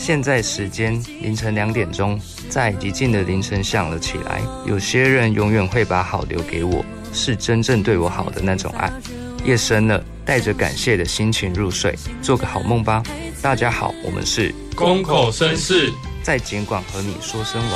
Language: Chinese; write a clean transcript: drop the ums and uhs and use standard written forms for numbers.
现在时间凌晨2点钟，在寂静的凌晨响了起来。有些人永远会把好留给我，是真正对我好的那种爱。夜深了，带着感谢的心情入睡，做个好梦吧。大家好，我们是公口绅士， 在简管和你说声晚安。